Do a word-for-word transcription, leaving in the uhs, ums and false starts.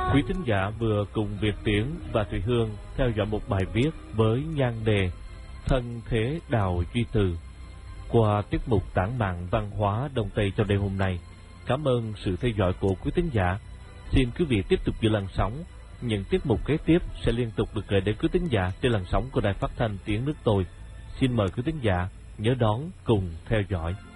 Quý thính giả vừa cùng Việt Tiến và Thùy Hương theo dõi một bài viết với nhan đề Thân thế Đào Duy Từ qua tiết mục tản mạn văn hóa Đông Tây trong đêm hôm nay. Cảm ơn sự theo dõi của quý thính giả. Xin quý vị tiếp tục giữ làn sóng. Những tiết mục kế tiếp sẽ liên tục được gửi đến quý thính giả trên làn sóng của Đài Phát thanh Tiếng Nước Tôi. Xin mời quý thính giả nhớ đón cùng theo dõi.